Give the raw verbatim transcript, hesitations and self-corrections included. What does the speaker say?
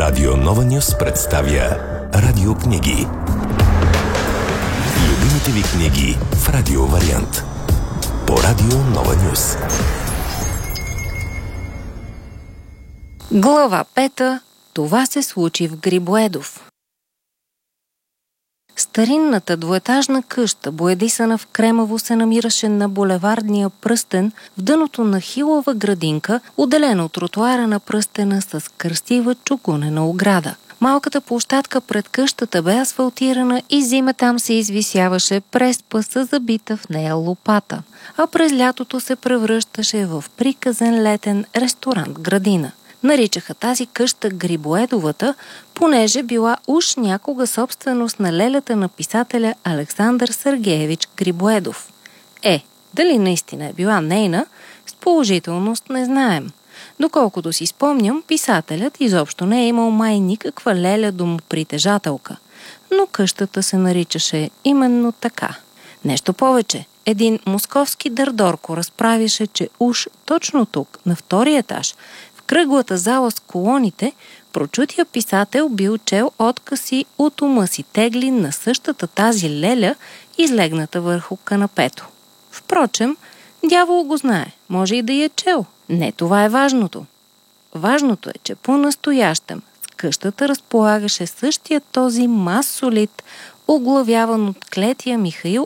Радио Нова Нюс представя радиокниги. Любимите ви книги в радио вариант. По Радио Нова Нюс. Глава пета. Това се случи в Грибоедов. Старинната двоетажна къща, боядисана в кремаво, се намираше на булевардния Пръстен, в дъното на хилава градинка, отделена от тротуара на Пръстена с красива чугунена ограда. Малката площадка пред къщата бе асфалтирана и зима там се извисяваше през пъса, забита в нея лопата, а през лятото се превръщаше в приказен летен ресторант-градина. Наричаха тази къща Грибоедовата, понеже била уж някога собственост на лелята на писателя Александър Сергеевич Грибоедов. Е, дали наистина е била нейна, с положителност не знаем. Доколкото си спомням, писателят изобщо не е имал май никаква леля домопритежателка, но къщата се наричаше именно така. Нещо повече, един московски дърдорко разправише, че уж точно тук, на втория етаж, кръглата зала с колоните, прочутия писател бил чел откъси от ума си тегли на същата тази леля, излегната върху канапето. Впрочем, дявол го знае, може и да я чел. Не, това е важното. Важното е, че по-настоящем с къщата разполагаше същия този масолит, оглавяван от клетия Михаил